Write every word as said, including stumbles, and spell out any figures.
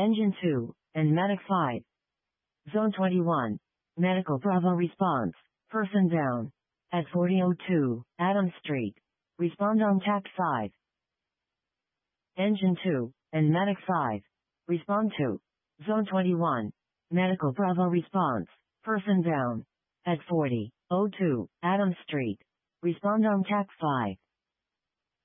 Engine two, and Medic five. Zone twenty-one. Medical Bravo response. Person down. At forty oh two, Adams Street. Respond on T A C five. Engine two, and Medic five. Respond to. Zone twenty-one. Medical Bravo response. Person down. At forty oh two, Adams Street. Respond on T A C five.